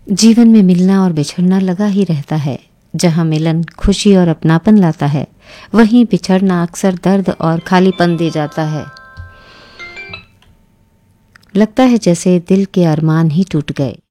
जीवन में मिलना और बिछड़ना लगा ही रहता है। जहाँ मिलन खुशी और अपनापन लाता है, वहीं बिछड़ना अक्सर दर्द और खालीपन दे जाता है। लगता है जैसे दिल के अरमान ही टूट गए।